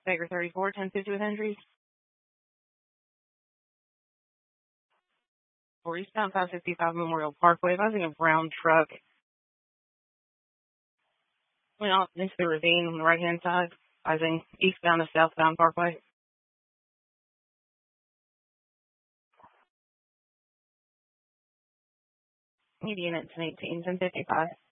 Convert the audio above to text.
Baker 34, 1050 with entries. Or eastbound 565 Memorial Parkway. Advising a brown truck. Went off into the ravine on the right-hand side. Advising eastbound to southbound Parkway. Median at 1018, 1055.